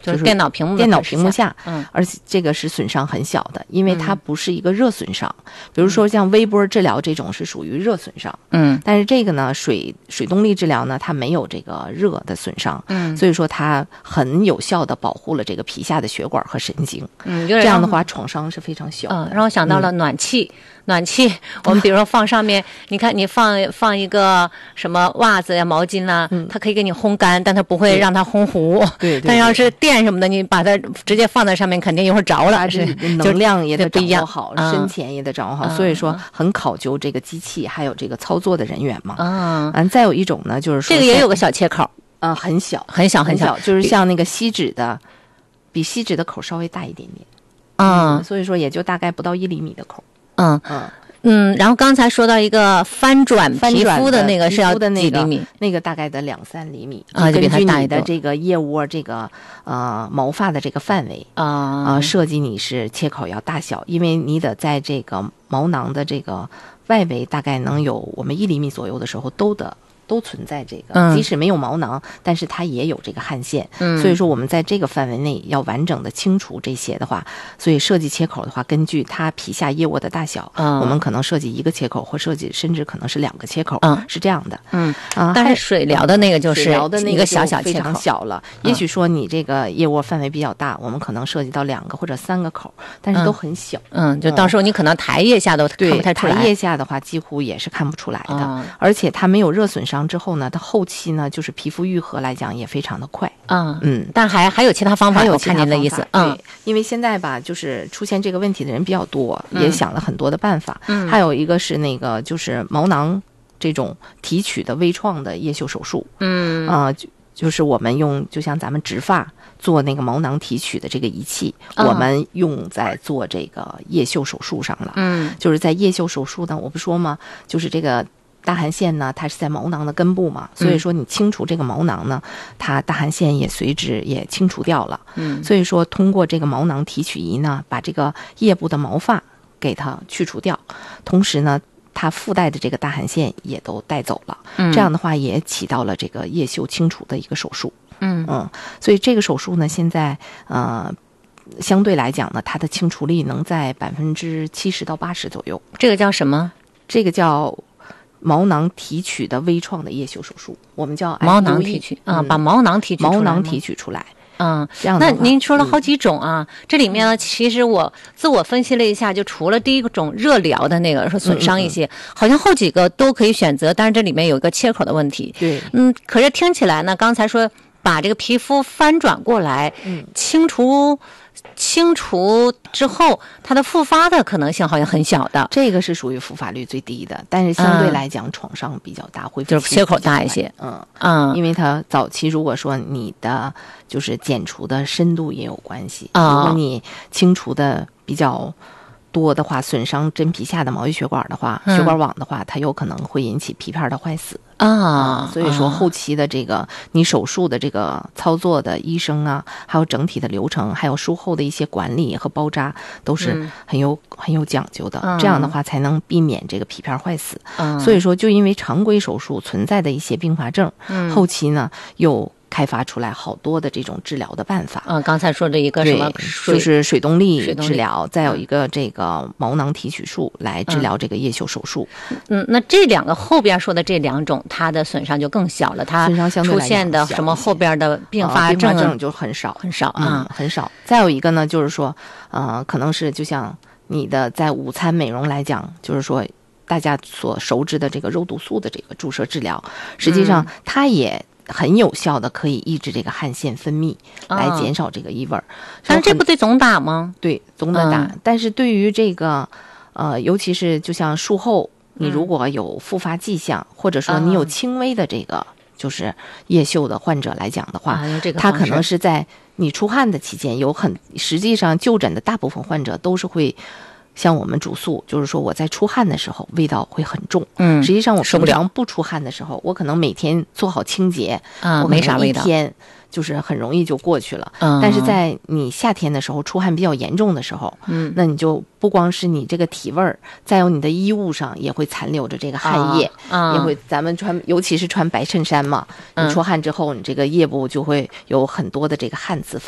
就是电脑屏幕下，而且这个是损伤很小的，因为它不是一个热损伤。比如说像微波治疗这种是属于热损伤，但是这个呢，水动力治疗呢，它没有这个热的损伤，所以说它很有效的保护了这个皮下的血管和神经，这样的话创伤是非常小的。 让我想到了暖气，我们比如说放上面，你看你放一个什么袜子呀、毛巾啦，它可以给你烘干，但它不会让它烘糊。 对。 但要是电什么的，你把它直接放在上面，肯定一会儿着了。 能量也得掌握好，深浅也得掌握好，所以说很考究这个机器还有这个操作的人员嘛。再有一种呢，就是说这个也有个小切口， 很小，就是像那个锡纸的，比锡纸的口稍微大一点点。所以说也就大概不到1厘米的口。 然后刚才说到一个翻转皮肤的那个是要几厘米？ 那个大概得2-3厘米，就根据你的这个腋窝这个毛发的这个范围设计你是切口要大小，因为你得在这个毛囊的这个外围大概能有我们1厘米左右的时候都存在这个，即使没有毛囊，但是它也有这个汗腺。所以说我们在这个范围内要完整的清除这些的话，所以设计切口的话，根据它皮下腋窝的大小，我们可能设计1个切口，或设计甚至可能是2个切口，是这样的。 但是水疗的那个就是一个小小切口， 非常小了。也许说你这个腋窝范围比较大，我们可能涉及到2个或者3个口，但是都很小。 就到时候你可能抬腋下都看不太出来。 抬腋下的话几乎也是看不出来的，而且它没有热损伤之后呢，它后期呢就是皮肤愈合来讲也非常的快。 但还有其他方法，我看您的意思。 对，因为现在吧，就是出现这个问题的人比较多，也想了很多的办法。还有一个是那个就是毛囊这种提取的微创的腋袖手术。就是我们用就像咱们植发做那个毛囊提取的这个仪器，我们用在做这个腋袖手术上了。就是在腋袖手术呢，我不说吗？就是这个大汗腺呢，它是在毛囊的根部嘛，所以说你清除这个毛囊呢，它大汗腺也随之也清除掉了。所以说通过这个毛囊提取仪呢，把这个腋部的毛发给它去除掉，同时呢，它附带的这个大汗腺也都带走了。这样的话也起到了这个腋袖清除的一个手术。所以这个手术呢，现在相对来讲呢，它的清除力能在70%到80%左右。 这个叫什么？ 这个叫毛囊提取的微创的腋袖手术，我们叫毛囊提取把毛囊提取出来。那您说了好几种啊，这里面呢，其实我自我分析了一下，就除了第一种热疗的那个说损伤一些，好像后几个都可以选择，但是这里面有一个切口的问题。 对， 可是听起来呢，刚才说把这个皮肤翻转过来，清除之后，它的复发的可能性好像很小的。 这个是属于复发率最低的，但是相对来讲创伤比较大，恢复就是切口大一些。 因为它早期如果说你的就是剪除的深度也有关系，如果你清除的比较多的话，损伤真皮下的毛细血管的话，血管网的话，它有可能会引起皮片的坏死。所以说后期的这个你手术的这个操作的医生啊，还有整体的流程，还有术后的一些管理和包扎，都是很有讲究的。这样的话才能避免这个皮片坏死。所以说就因为常规手术存在的一些并发症，后期呢又开发出来好多的这种治疗的办法。 刚才说的一个什么就是水动力治疗，再有一个这个毛囊提取术来治疗这个腋袖手术。 那这两个后边说的这2种，它的损伤就更小了，它出现的什么后边的并发症就很少很少很少。再有一个呢，就是说可能是就像你的在午餐美容来讲，就是说大家所熟知的这个肉毒素的这个注射治疗，实际上它也很有效的可以抑制这个汗腺分泌，来减少这个异味。 但是这不得总打吗？ 对，总得打。但是对于这个尤其是就像术后你如果有复发迹象，或者说你有轻微的这个就是腋袖的患者来讲的话，他可能是在你出汗的期间实际上就诊的大部分患者都是会像我们主诉，就是说我在出汗的时候味道会很重。实际上我平常不出汗的时候，我可能每天做好清洁，我没啥味道， 一天就是很容易就过去了。但是在你夏天的时候出汗比较严重的时候，那你就不光是你这个体味儿，再有你的衣物上也会残留着这个汗液，也会咱们尤其是穿白衬衫嘛，你出汗之后，你这个腋部就会有很多的这个汗渍